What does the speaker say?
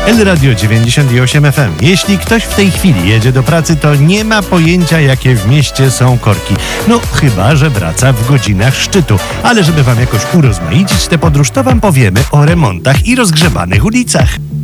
El-Radio 98 FM. Jeśli ktoś w tej chwili jedzie do pracy, to nie ma pojęcia, jakie w mieście są korki. No, chyba że wraca w godzinach szczytu. Ale żeby wam jakoś urozmaicić tę podróż, to wam powiemy o remontach i rozgrzebanych ulicach.